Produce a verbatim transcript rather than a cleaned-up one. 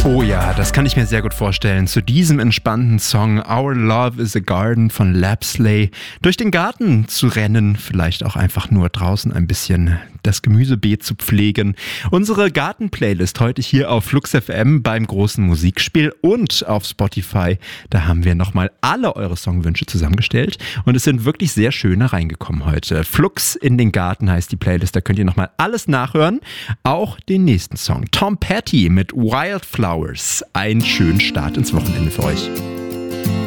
Oh ja, das kann ich mir sehr gut vorstellen. Zu diesem entspannten Song Our Love is a Garden von Lapsley durch den Garten zu rennen, vielleicht auch einfach nur draußen ein bisschen das Gemüsebeet zu pflegen. Unsere Garten-Playlist heute hier auf Flux F M beim großen Musikspiel und auf Spotify. Da haben wir nochmal alle eure Songwünsche zusammengestellt und es sind wirklich sehr schöne reingekommen heute. Flux in den Garten heißt die Playlist, da könnt ihr nochmal alles nachhören. Auch den nächsten Song. Tom Petty mit Wildflower. Einen schönen Start ins Wochenende für euch.